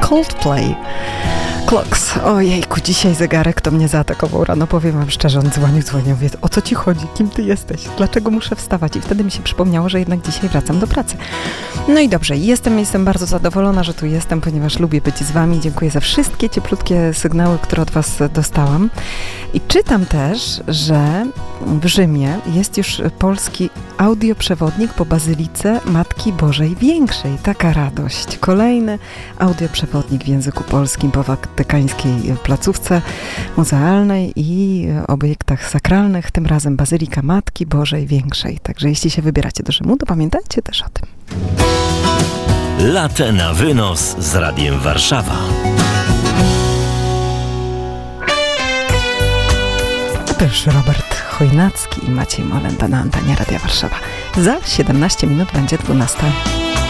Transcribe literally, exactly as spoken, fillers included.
Coldplay. Clocks. Ojejku, dzisiaj zegarek to mnie zaatakował rano, powiem wam szczerze, on dzwonił, dzwonił, wie, o co ci chodzi, kim ty jesteś, dlaczego muszę wstawać? I wtedy mi się przypomniało, że jednak dzisiaj wracam do pracy. No i dobrze, jestem, jestem bardzo zadowolona, że tu jestem, ponieważ lubię być z wami. Dziękuję za wszystkie cieplutkie sygnały, które od was dostałam. I czytam też, że w Rzymie jest już polski audioprzewodnik po Bazylice Matki Bożej Większej. Taka radość. Kolejny audioprzewodnik w języku polskim po watykańskiej placówce muzealnej i obiektach sakralnych, tym razem Bazylika Matki Bożej Większej. Także jeśli się wybieracie do Rzymu, to pamiętajcie też o tym. Latę na wynos z Radiem Warszawa. A też Robert Chojnacki i Maciej Molenda na antenie Radia Warszawa. Za siedemnaście minut będzie dwunasta.